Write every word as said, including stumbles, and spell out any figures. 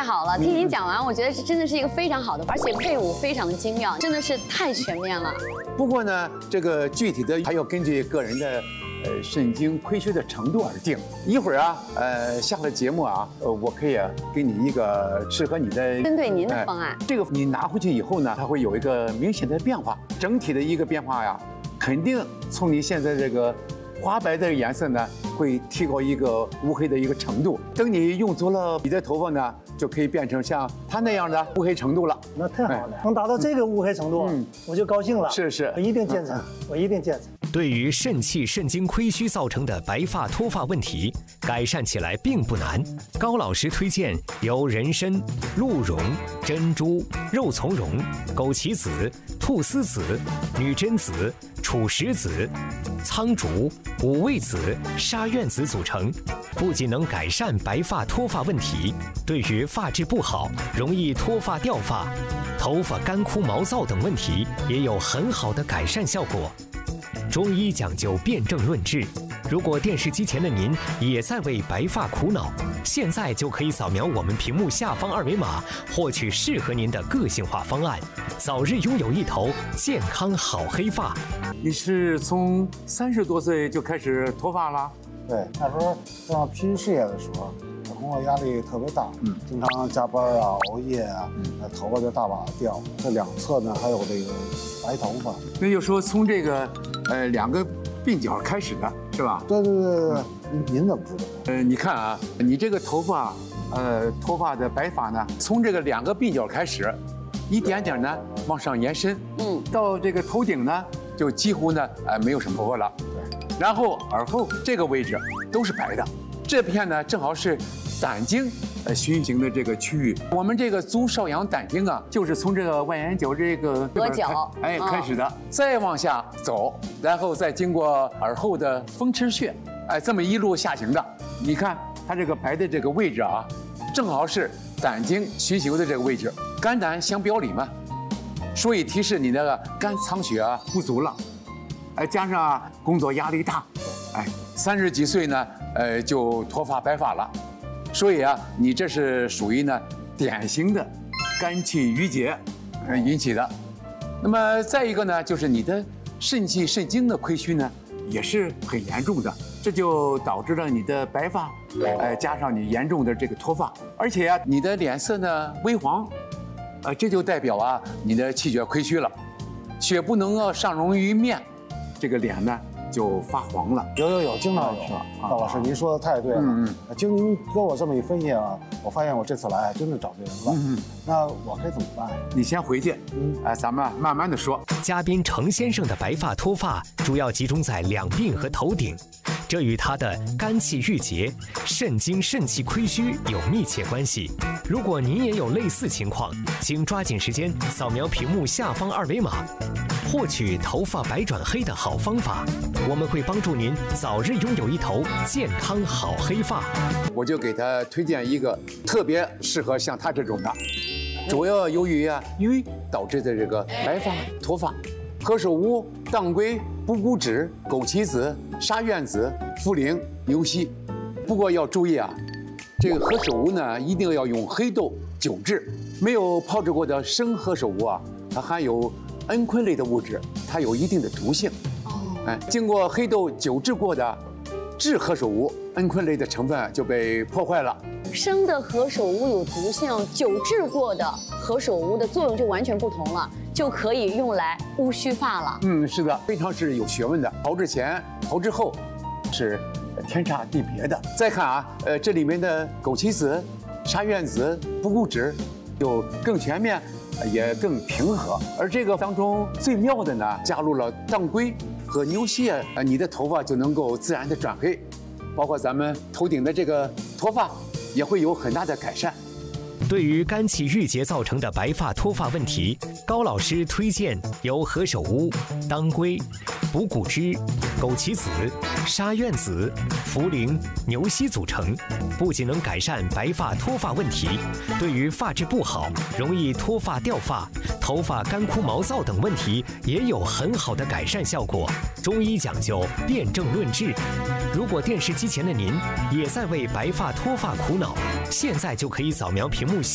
好了，听您讲完，我觉得这真的是一个非常好的，而且配伍非常的精妙，真的是太全面了。 不过呢，这个具体的还要根据个人的。 呃，肾精亏虚的程度而定。一会儿啊，呃，下了节目啊，呃，我可以啊给你一个适合你的针对您的方案。 这个你拿回去以后呢，它会有一个明显的变化，整体的一个变化呀，肯定从你现在这个花白的颜色呢，会提高一个乌黑的一个程度。等你用足了，你的头发呢，就可以变成像它那样的乌黑程度了。 那太好了，能达到这个乌黑程度，嗯，我就高兴了。 是是， 我一定坚持，我一定坚持。 对于肾气、肾精亏虚造成的白发脱发问题，改善起来并不难。高老师推荐由人参、鹿茸、珍珠、肉苁蓉、枸杞子、菟丝子、女贞子、楚石子、苍竹、五味子、沙苑子组成，不仅能改善白发脱发问题，对于发质不好、容易脱发掉发、头发干枯毛躁等问题，也有很好的改善效果。 中医讲究辨证论治，如果电视机前的您也在为白发苦恼，现在就可以扫描我们屏幕下方二维码，获取适合您的个性化方案，早日拥有一头健康好黑发。 你是从三十多岁就开始脱发了？ 对，那时候上批事业的时候，工作压力特别大，嗯，经常加班啊、熬夜啊，那头发就大把掉。这两侧呢还有这个白头发。 那就说从这个。 呃，两个鬓角开始的是吧？ 对对对对，您您怎么知道？ 呃，你看啊，你这个头发，呃，脱发的白发呢，从这个两个鬓角开始，一点点呢往上延伸，嗯，到这个头顶呢，就几乎呢，呃，没有什么头发了。对，然后耳后这个位置都是白的，这片呢正好是胆经。 呃，循行的这个区域，我们这个足少阳胆经啊，就是从这个外眼角这个额角， 哎开始的，再往下走，然后再经过耳后的风池穴，哎，这么一路下行的。你看它这个白的这个位置啊，正好是胆经循行的这个位置，肝胆相表里嘛，所以提示你那个肝藏血啊不足了，哎，加上啊工作压力大，哎，三十几岁呢，呃，就脱发白发了。 所以啊，你这是属于呢典型的肝气郁结，呃引起的。那么再一个呢，就是你的肾气、肾精的亏虚呢，也是很严重的，这就导致了你的白发，呃，加上你严重的这个脱发，而且啊，你的脸色呢微黄，呃，这就代表啊你的气血亏虚了，血不能够上溶于面，这个脸呢。 就发黄了， 有有有，经常有。高老师，您说的太对了。嗯嗯。经您跟我这么一分析啊，我发现我这次来真的找对人了。嗯。那我该怎么办？ 你先回去，嗯，哎，咱们慢慢的说。 嘉宾程先生的白发脱发主要集中在两鬓和头顶，这与他的肝气郁结、肾精肾气亏虚有密切关系。如果您也有类似情况，请抓紧时间扫描屏幕下方二维码。 获取头发白转黑的好方法，我们会帮助您早日拥有一头健康好黑发。 我就给他推荐一个特别适合像他这种的，主要由于啊瘀导致的这个白发脱发，何首乌、当归、补骨脂、枸杞子、沙苑子、茯苓、牛膝。不过要注意啊，这个何首乌呢一定要用黑豆酒制，没有泡制过的生何首乌啊，它含有 蒽醌类的物质，它有一定的毒性。哦，哎，经过黑豆酒制过的制何首乌，蒽醌类的成分就被破坏了。 生的何首乌有毒性，酒制过的何首乌的作用就完全不同了，就可以用来乌须发了。 嗯，是的，非常是有学问的。炮制前、炮制后是天差地别的。再看啊，呃，这里面的枸杞子、沙苑子、补骨脂就更全面。 也更平和，而这个当中最妙的呢，加入了当归和牛膝，呃，你的头发就能够自然的转黑，包括咱们头顶的这个脱发也会有很大的改善。 对于肝气郁结造成的白发脱发问题，高老师推荐由何首乌、当归、补骨脂、枸杞子、沙苑子、茯苓、牛膝组成，不仅能改善白发脱发问题，对于发质不好、容易脱发掉发、头发干枯毛躁等问题也有很好的改善效果。中医讲究辨证论治，如果电视机前的您也在为白发脱发苦恼，现在就可以扫描屏幕下